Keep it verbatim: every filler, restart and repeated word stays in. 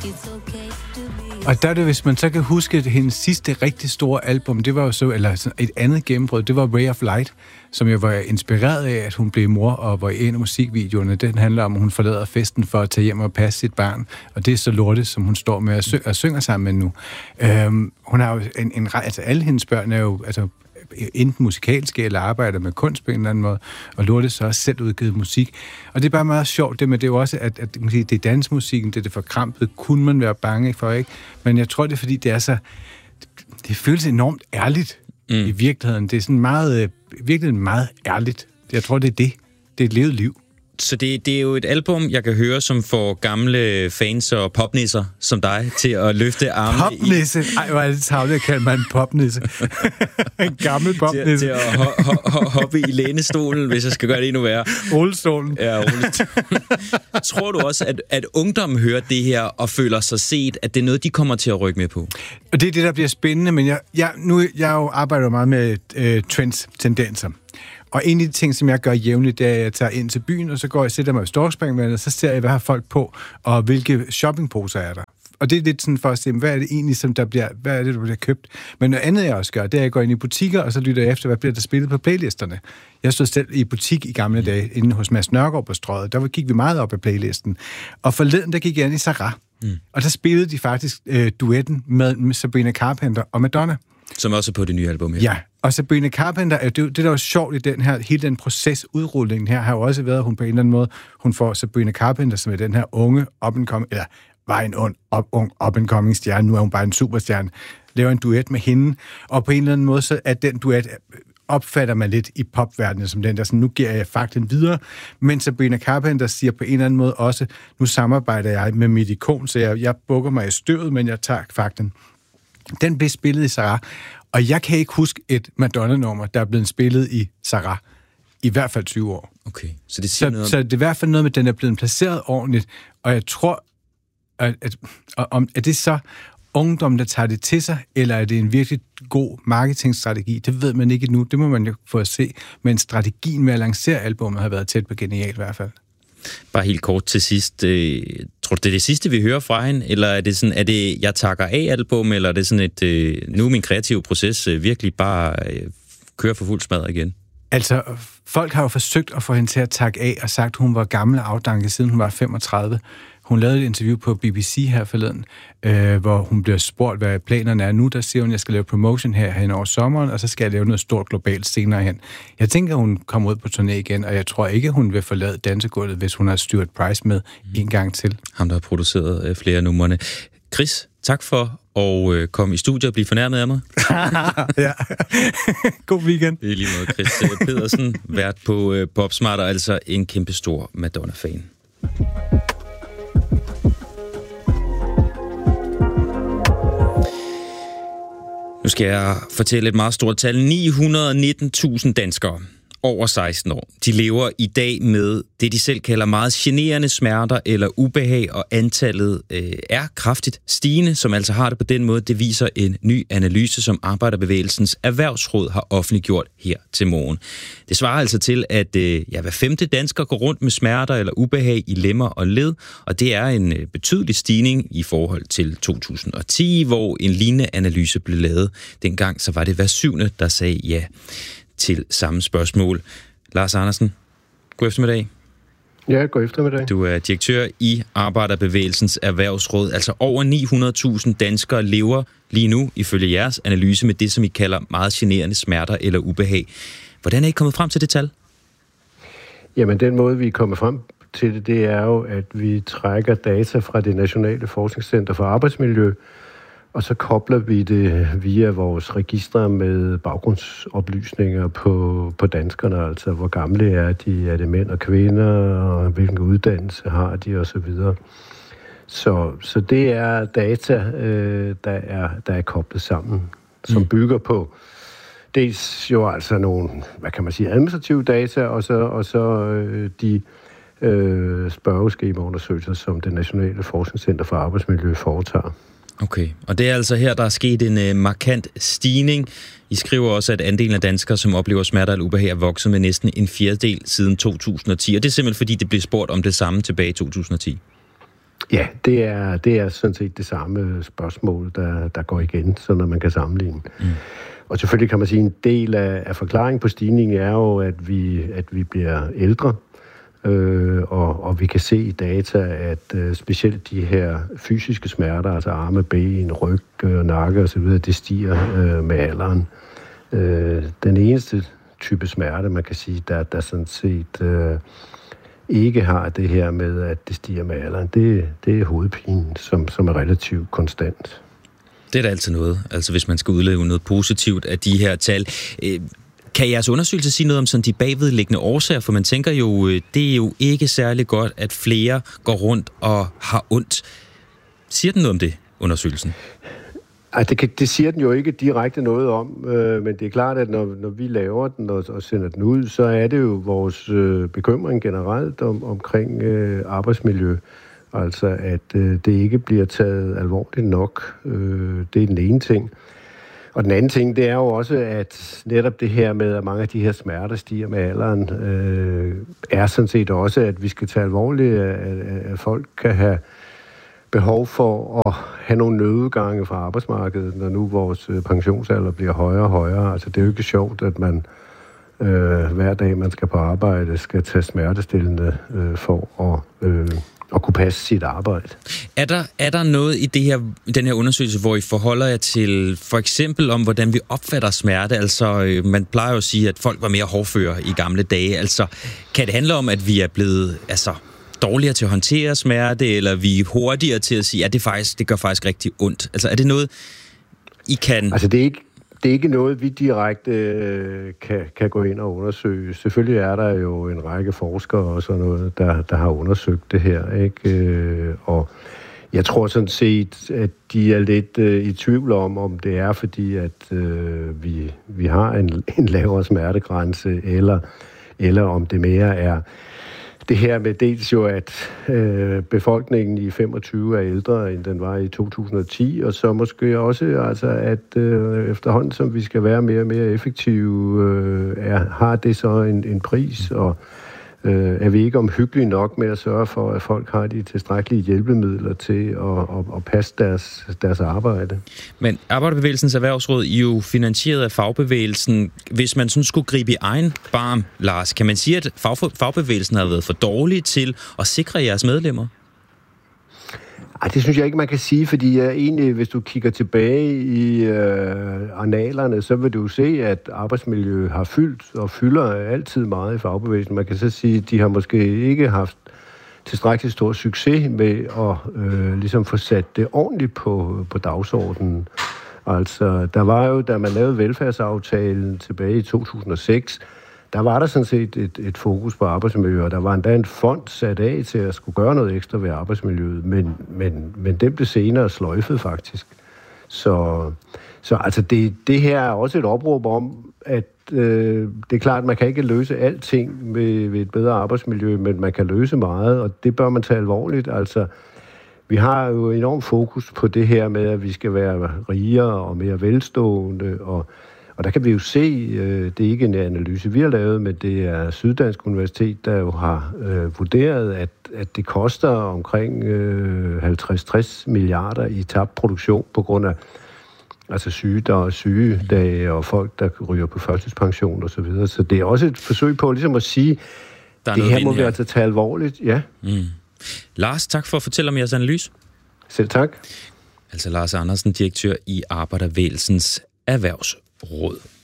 Og der er det, hvis man så kan huske, at hendes sidste rigtig store album, det var jo så, eller et andet gennembrud, det var Ray of Light, som jeg var inspireret af, at hun blev mor, og hvor en af musikvideoerne, den handler om, at hun forlader festen for at tage hjem og passe sit barn, og det er så Lotte, som hun står med og, sy- og synger sammen med nu. Øhm, hun har jo en, en altså alle hendes børn er jo, altså enten musikalske eller arbejder med kunst på en eller anden måde, og Lotte så også selv udgivet musik. Og det er bare meget sjovt, det med det er jo også, at, at det er dansmusikken, det er det forkrampet, kunne man være bange for, ikke? Men jeg tror, det er fordi, det er så, det føles enormt ærligt mm. i virkeligheden. Det er sådan meget, virkelig meget ærligt. Jeg tror, det er det. Det er et levet liv. Så det, det er jo et album, jeg kan høre, som får gamle fans og popnisser som dig til at løfte armene. Popnisse? Ej, hvor er det tavligt at kalde mig en popnisse. En gammel popnisse. Til, til at ho- ho- ho- hoppe i lænestolen, hvis jeg skal gøre det endnu værre. Rullestolen. Ja, rullestolen. Tror du også, at, at ungdommen hører det her og føler sig set, at det er noget, de kommer til at rykke med på? Og det er det, der bliver spændende, men jeg, jeg, nu, jeg jo arbejder meget med øh, trends, tendenser. Og en af de ting, som jeg gør jævnligt, det er, at jeg tager ind til byen, og så går jeg og sætter mig i Storkspringvandet, og så ser jeg, hvad har folk på, og hvilke shoppingposer er der. Og det er lidt sådan for at se, hvad er det egentlig, som der bliver, hvad er det, der bliver købt. Men noget andet, jeg også gør, det er, at jeg går ind i butikker, og så lytter jeg efter, hvad bliver der spillet på playlisterne. Jeg stod selv i butik i gamle dage, inde hos Mads Nørgaard på Strøget. Der gik vi meget op af playlisten. Og forleden, der gik jeg ind i Sarah. Mm. Og der spillede de faktisk øh, duetten med Sabrina Carpenter og Madonna. Som også er på det nye album her. Ja, og Sabrina Carpenter, det, det der er jo sjovt i den her, hele den proces, udrulningen her, har jo også været, at hun på en eller anden måde, hun får Sabrina Carpenter, som er den her unge up-and-coming, eller var en ung, up, ung up-and-coming stjerne, nu er hun bare en superstjerne, laver en duet med hende, og på en eller anden måde, så er den duet, opfatter man lidt i popverdenen som den der, sådan, nu giver jeg fakten videre, men Sabrina Carpenter siger på en eller anden måde også, nu samarbejder jeg med mit ikon, så jeg, jeg bukker mig i støvet, men jeg tager fakten. Den blev spillet i Sarah, og jeg kan ikke huske et Madonna-nummer, der er blevet spillet i Sarah i hvert fald tyve år. Okay, så det siger så, noget om... så det er i hvert fald noget med, at den er blevet placeret ordentligt, og jeg tror, at, at, om, er det så ungdom, der tager det til sig, eller er det en virkelig god marketingstrategi? Det ved man ikke endnu, det må man jo få at se, men strategien med at lancere albumet har været tæt på genial i hvert fald. Bare helt kort til sidst. Øh, tror du, det er det sidste, vi hører fra hende? Eller er det sådan, er det jeg takker af album, eller er det sådan et, øh, nu er min kreative proces øh, virkelig bare øh, kører for fuld smadret igen? Altså, folk har jo forsøgt at få hende til at takke af, og sagt, at hun var gammel og afdanket, siden hun var femogtredive. Hun lavede et interview på B B C her forleden, øh, hvor hun bliver spurgt, hvad planerne er nu. Der siger hun, at jeg skal lave promotion her hen over sommeren, og så skal jeg lave noget stort globalt senere hen. Jeg tænker, at hun kommer ud på turné igen, og jeg tror ikke, hun vil forlade dansegulvet, hvis hun har Stuart Price med mm. en gang til. Ham, der har produceret øh, flere af numrene. Chris, tak for at øh, komme i studiet og blive fornærmet af mig. Ja. God weekend. I lige måde, Chris Pedersen, vært på øh, Popsmart, og altså en kæmpestor Madonna-fan. Nu skal jeg fortælle et meget stort tal. ni hundrede og nitten tusind danskere over seksten år. De lever i dag med det, de selv kalder meget generende smerter eller ubehag, og antallet øh, er kraftigt stigende, som altså har det på den måde. Det viser en ny analyse, som Arbejderbevægelsens Erhvervsråd har offentliggjort her til morgen. Det svarer altså til, at øh, ja, hver femte dansker går rundt med smerter eller ubehag i lemmer og led, og det er en øh, betydelig stigning i forhold til to tusind og ti, hvor en lignende analyse blev lavet. Dengang så var det hver syvende, der sagde ja til samme spørgsmål. Lars Andersen, god eftermiddag. Ja, god eftermiddag. Du er direktør i Arbejderbevægelsens Erhvervsråd. Altså over ni hundrede tusind danskere lever lige nu, ifølge jeres analyse, med det, som I kalder meget generende smerter eller ubehag. Hvordan er I kommet frem til det tal? Jamen, den måde, vi er kommet frem til det, det er jo, at vi trækker data fra det Nationale Forskningscenter for Arbejdsmiljø, og så kobler vi det via vores registre med baggrundsoplysninger på, på danskerne, altså hvor gamle er de, er det mænd og kvinder, og hvilken uddannelse har de osv. Så, så det er data, øh, der, er, der er koblet sammen, som mm. bygger på dels jo altså nogle, hvad kan man sige, administrative data, og så, og så øh, de øh, spørgeskemaundersøgelser, som det Nationale Forskningscenter for Arbejdsmiljø foretager. Okay, og det er altså her, der er sket en øh, markant stigning. I skriver også, at andelen af danskere, som oplever smerter eller ubehag, er vokset med næsten en fjerdedel siden to tusind og ti. Og det er simpelthen, fordi det blev spurgt om det samme tilbage i to tusind og ti. Ja, det er, det er sådan set det samme spørgsmål, der, der går igen, så når man kan sammenligne. Mm. Og selvfølgelig kan man sige, at en del af, af forklaringen på stigningen er jo, at vi, at vi bliver ældre, øh, og, og vi kan se i data, at øh, specielt de her fysiske smerter, altså arme, ben, ryg, øh, nakke osv., det stiger øh, med alderen. Øh, den eneste type smerte, man kan sige, der, der sådan set øh, ikke har det her med, at det stiger med alderen, det, det er hovedpine, som, som er relativt konstant. Det er da altid noget, altså hvis man skal udleve noget positivt af de her tal. Kan jeres undersøgelse sige noget om sådan de bagvedliggende årsager? For man tænker jo, det er jo ikke særlig godt, at flere går rundt og har ondt. Siger den noget om det, undersøgelsen? Altså, det, kan, det siger den jo ikke direkte noget om, øh, men det er klart, at når, når vi laver den og, og sender den ud, så er det jo vores øh, bekymring generelt om, omkring øh, arbejdsmiljø. Altså, at øh, det ikke bliver taget alvorligt nok. Øh, det er den ene ting. Og den anden ting, det er jo også, at netop det her med, at mange af de her smerter stiger med alderen, øh, er sådan set også, at vi skal tage alvorligt, at, at folk kan have behov for at have nogle nødudgange fra arbejdsmarkedet, når nu vores pensionsalder bliver højere og højere. Altså, det er jo ikke sjovt, at man øh, hver dag, man skal på arbejde, skal tage smertestillende øh, for at... Øh, at kunne passe sit arbejde. Er der, er der noget i det her, den her undersøgelse, hvor I forholder jer til for eksempel om, hvordan vi opfatter smerte? Altså, man plejer jo at sige, at folk var mere hårdføre i gamle dage. Altså, kan det handle om, at vi er blevet altså, dårligere til at håndtere smerte, eller vi er hurtigere til at sige, at det, faktisk, det gør faktisk rigtig ondt? Altså, er det noget, I kan... Altså, det er ikke Det er ikke noget, vi direkte øh, kan, kan gå ind og undersøge. Selvfølgelig er der jo en række forskere og sådan noget, der, der har undersøgt det her, ikke? Øh, og jeg tror sådan set, at de er lidt øh, i tvivl om, om det er fordi, at øh, vi, vi har en, en lavere smertegrænse, eller, eller om det mere er det her med dels jo, at øh, befolkningen i femogtyve er ældre, end den var i to tusind og ti, og så måske også, altså, at øh, efterhånden, som vi skal være mere og mere effektive, øh, er, har det så en, en pris, og øh, er vi ikke omhyggelige nok med at sørge for, at folk har de tilstrækkelige hjælpemidler til at, at, at passe deres, deres arbejde. Men Arbejderbevægelsens Erhvervsråd er jo finansieret af fagbevægelsen. Hvis man sådan skulle gribe i egen barm, Lars, kan man sige, at fag, fagbevægelsen har været for dårlig til at sikre jeres medlemmer? Ej, det synes jeg ikke, man kan sige, fordi uh, egentlig, hvis du kigger tilbage i uh, analerne, så vil du se, at arbejdsmiljø har fyldt og fylder altid meget i fagbevægelsen. Man kan så sige, at de har måske ikke haft tilstrækkeligt stor succes med at uh, ligesom få sat det ordentligt på, på dagsordenen. Altså, der var jo, da man lavede velfærdsaftalen tilbage i to tusind og seks, der var der sådan set et, et fokus på arbejdsmiljø, og der var endda en fond sat af til at skulle gøre noget ekstra ved arbejdsmiljøet, men, men, men den blev senere sløjfet faktisk. Så, så altså det, det her er også et opråb om, at øh, det er klart, at man kan ikke løse alting med, ved et bedre arbejdsmiljø, men man kan løse meget, og det bør man tage alvorligt. Altså, vi har jo enormt fokus på det her med, at vi skal være rigere og mere velstående, og Og der kan vi jo se, det er ikke en analyse, vi har lavet, men det er Syddansk Universitet, der jo har øh, vurderet, at, at det koster omkring øh, halvtreds til tres milliarder i tabt produktion på grund af altså sygedage og sygedage og folk, der ryger på førtidspension og så videre. Så det er også et forsøg på ligesom at sige, det her må vi altså tage alvorligt. Ja. Mm. Lars, tak for at fortælle om jeres analyse. Selv tak. Altså Lars Andersen, direktør i Arbejderbevægelsens Erhvervsråd.